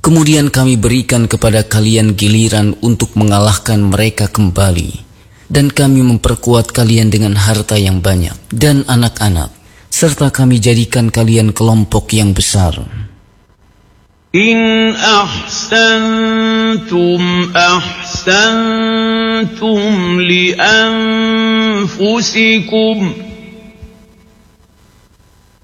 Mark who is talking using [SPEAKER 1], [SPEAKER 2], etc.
[SPEAKER 1] Kemudian kami berikan kepada kalian giliran untuk mengalahkan mereka kembali, dan kami memperkuat kalian dengan harta yang banyak dan anak-anak, serta kami jadikan kalian kelompok yang besar.
[SPEAKER 2] إن أحسنتم أحسنتم لأنفسكم